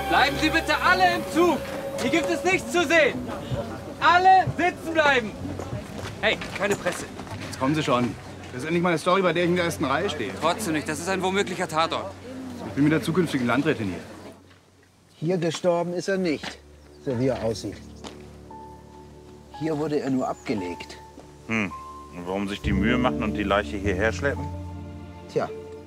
Bleiben Sie bitte alle im Zug. Hier gibt es nichts zu sehen. Alle sitzen bleiben. Hey, keine Presse. Jetzt kommen Sie schon. Das ist endlich mal eine Story, bei der ich in der ersten Reihe stehe. Trotzdem nicht, das ist ein womöglicher Tatort. Ich bin mit der zukünftigen Landrätin hier. Hier gestorben ist er nicht, so wie er aussieht. Hier wurde er nur abgelegt. Und warum sich die Mühe machen und die Leiche hierher schleppen? Tja,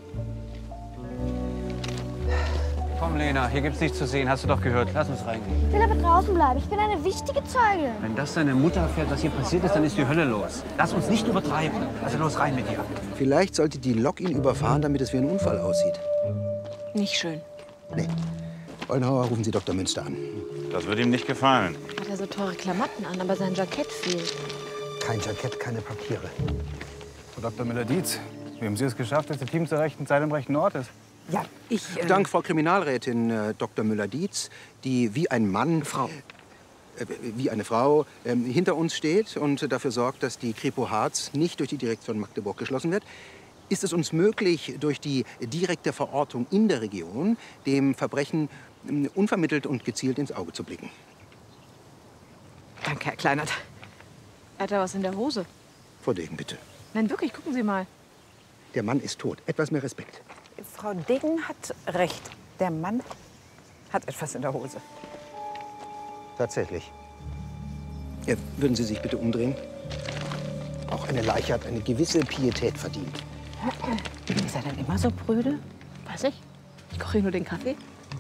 Komm, Lena, hier gibt's nichts zu sehen. Hast du doch gehört. Lass uns reingehen. Ich will aber draußen bleiben. Ich bin eine wichtige Zeugin. Wenn das deine Mutter erfährt, was hier passiert ist, dann ist die Hölle los. Lass uns nicht übertreiben. Also los, rein mit dir. vielleicht sollte die Lok ihn überfahren, damit es wie ein Unfall aussieht. Nicht schön. Nee. Ollenhauer, rufen Sie Dr. Münster an. Das wird ihm nicht gefallen. Hat er so teure Klamotten an, aber sein Jackett fehlt. Kein Jackett, keine Papiere. Frau Dr. Müller-Dietz, wie haben Sie es geschafft, dass Ihr Team zur rechten Zeit am rechten Ort ist? Ja, ich... Dank Frau Kriminalrätin Dr. Müller-Dietz, die wie ein Mann... wie eine Frau hinter uns steht und dafür sorgt, dass die Kripo Harz nicht durch die Direktion Magdeburg geschlossen wird, ist es uns möglich, durch die direkte Verortung in der Region dem Verbrechen unvermittelt und gezielt ins Auge zu blicken. Danke, Herr Kleinert. Er hat da was in der Hose. Frau Degen, bitte. Nein, wirklich, gucken Sie mal. Der Mann ist tot. Etwas mehr Respekt. Frau Degen hat recht. Der Mann hat etwas in der Hose. Tatsächlich. Ja, würden Sie sich bitte umdrehen? Auch eine Leiche hat eine gewisse Pietät verdient. Ist er denn immer so prüde? Weiß ich. Ich koche nur den Kaffee.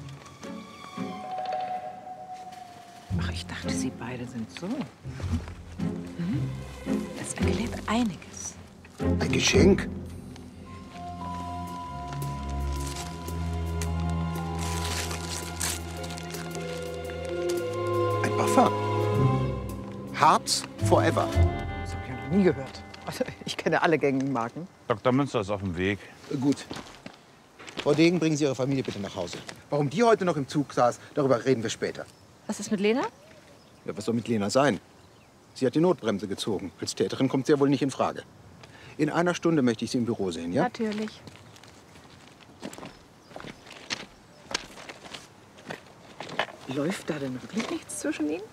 Ach, ich dachte, Sie beide sind so. Das erklärt einiges. Ein Geschenk? Ein Parfum. Harz Forever. Das habe ich ja noch nie gehört. Also, ich kenne alle gängigen Marken. Dr. Münster ist auf dem Weg. Gut. Frau Degen, bringen Sie Ihre Familie bitte nach Hause. Warum die heute noch im Zug saß, darüber reden wir später. Was ist mit Lena? Ja, was soll mit Lena sein? Sie hat die Notbremse gezogen. Als Täterin kommt sie ja wohl nicht in Frage. In einer Stunde möchte ich Sie im Büro sehen, ja? Natürlich. Läuft da denn wirklich nichts zwischen Ihnen?